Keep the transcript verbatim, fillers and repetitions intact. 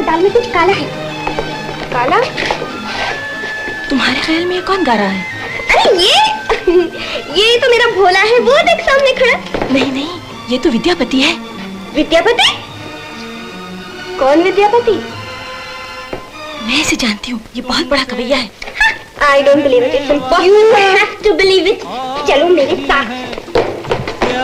दाल में कुछ काला है। काला? तुम्हारे ख्याल में ये कौन गा रहा है? अरे ये ये तो मेरा भोला है, वो देख सामने खड़ा। नहीं नहीं, ये तो विद्यापति है। विद्यापति? कौन विद्यापति? मैं इसे जानती हूँ, ये बहुत बड़ा कवैया है। I don't believe it. It's impossible. You have to believe it. चलो मेरे साथ।